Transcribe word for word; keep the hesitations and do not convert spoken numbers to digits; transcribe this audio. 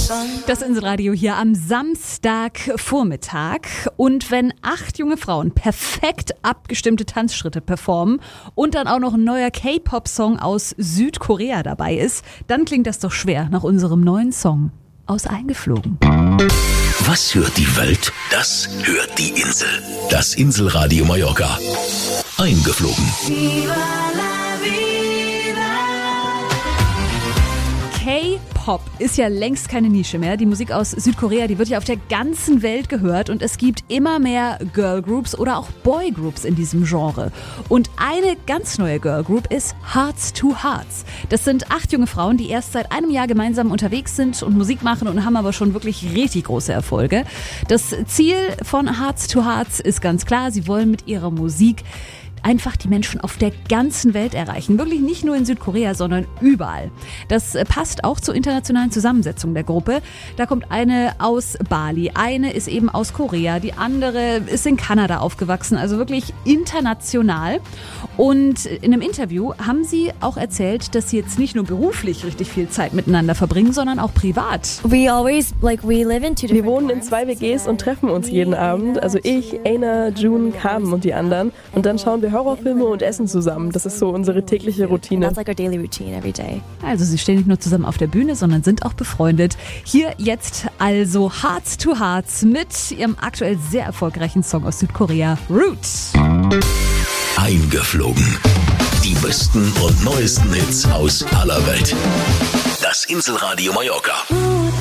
Das Inselradio hier am Samstagvormittag. Und wenn acht junge Frauen perfekt abgestimmte Tanzschritte performen und dann auch noch ein neuer K-Pop-Song aus Südkorea dabei ist, dann klingt das doch schwer nach unserem neuen Song aus Eingeflogen. Was hört die Welt? Das hört die Insel. Das Inselradio Mallorca. Eingeflogen. K-Pop ist ja längst keine Nische mehr. Die Musik aus Südkorea, die wird ja auf der ganzen Welt gehört und es gibt immer mehr Girlgroups oder auch Boygroups in diesem Genre. Und eine ganz neue Girlgroup ist Hearts to Hearts. Das sind acht junge Frauen, die erst seit einem Jahr gemeinsam unterwegs sind und Musik machen und haben aber schon wirklich richtig große Erfolge. Das Ziel von Hearts to Hearts ist ganz klar, sie wollen mit ihrer Musik einfach die Menschen auf der ganzen Welt erreichen. Wirklich nicht nur in Südkorea, sondern überall. Das passt auch zur internationalen Zusammensetzung der Gruppe. Da kommt eine aus Bali, eine ist eben aus Korea, die andere ist in Kanada aufgewachsen, also wirklich international. Und in einem Interview haben sie auch erzählt, dass sie jetzt nicht nur beruflich richtig viel Zeit miteinander verbringen, sondern auch privat. We always, like, we live in two Wir wohnen in zwei W Gs und treffen uns jeden Abend. Also ich, Aina, June, Carmen und die anderen. Und dann schauen wir Horrorfilme und essen zusammen. Das ist so unsere tägliche Routine. That's like our daily routine every day. Also sie stehen nicht nur zusammen auf der Bühne, sondern sind auch befreundet. Hier jetzt also Hearts to Hearts mit ihrem aktuell sehr erfolgreichen Song aus Südkorea, Roots. Eingeflogen. Die besten und neuesten Hits aus aller Welt. Das Inselradio Mallorca.